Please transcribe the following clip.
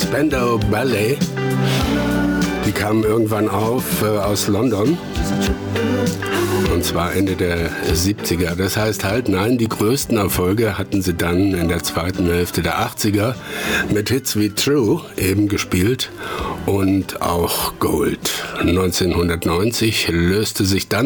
Spandau Ballet. Die kamen irgendwann auf aus London. Und zwar Ende der 70er. Das heißt halt, nein, die größten Erfolge hatten sie dann in der zweiten Hälfte der 80er mit Hits wie True eben gespielt und auch Gold. 1990 löste sich dann